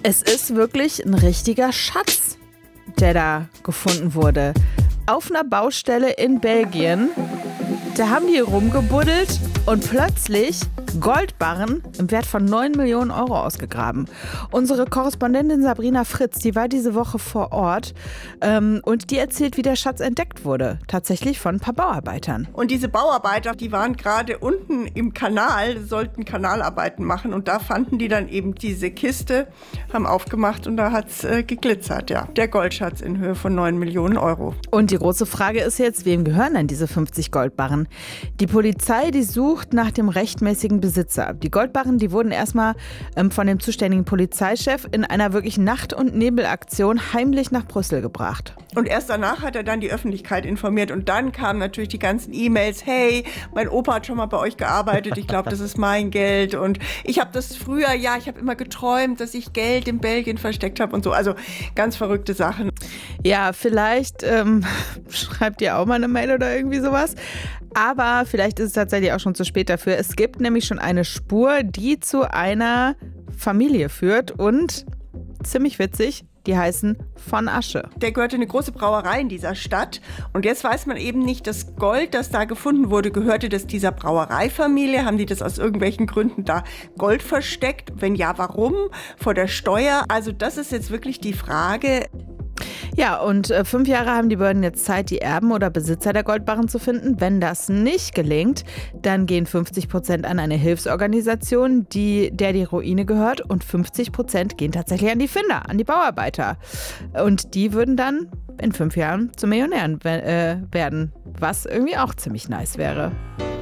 Es ist wirklich ein richtiger Schatz, der da gefunden wurde. Auf einer Baustelle in Belgien. Da haben die rumgebuddelt und plötzlich Goldbarren im Wert von 9 Millionen Euro ausgegraben. Unsere Korrespondentin Sabrina Fritz, die war diese Woche vor Ort und die erzählt, wie der Schatz entdeckt wurde. Tatsächlich von ein paar Bauarbeitern. Und diese Bauarbeiter, die waren gerade unten im Kanal, sollten Kanalarbeiten machen und da fanden die dann eben diese Kiste, haben aufgemacht und da hat's geglitzert, ja. Der Goldschatz in Höhe von 9 Millionen Euro. Und die große Frage ist jetzt, wem gehören denn diese 50 Goldbarren? Die Polizei, die sucht nach dem rechtmäßigen Besitzer. Die Goldbarren, die wurden erstmal von dem zuständigen Polizeichef in einer wirklich Nacht- und Nebelaktion heimlich nach Brüssel gebracht. Und erst danach hat er dann die Öffentlichkeit informiert und dann kamen natürlich die ganzen E-Mails, hey, mein Opa hat schon mal bei euch gearbeitet, ich glaube, das ist mein Geld und ich habe das früher, ich habe immer geträumt, dass ich Geld in Belgien versteckt habe und so, also ganz verrückte Sachen. Ja, vielleicht schreibt ihr auch mal eine Mail oder irgendwie sowas. Aber vielleicht ist es tatsächlich auch schon zu spät dafür. Es gibt nämlich schon eine Spur, die zu einer Familie führt und, ziemlich witzig, die heißen von Asche. Der gehörte eine große Brauerei in dieser Stadt und jetzt weiß man eben nicht, das Gold, das da gefunden wurde, gehörte das dieser Brauereifamilie? Haben die das aus irgendwelchen Gründen da Gold versteckt? Wenn ja, warum? Vor der Steuer? Also das ist jetzt wirklich die Frage. Ja, und 5 Jahre haben die Behörden jetzt Zeit, die Erben oder Besitzer der Goldbarren zu finden. Wenn das nicht gelingt, dann gehen 50% an eine Hilfsorganisation, der die Ruine gehört, und 50% gehen tatsächlich an die Finder, an die Bauarbeiter. Und die würden dann in 5 Jahren zu Millionären werden, was irgendwie auch ziemlich nice wäre.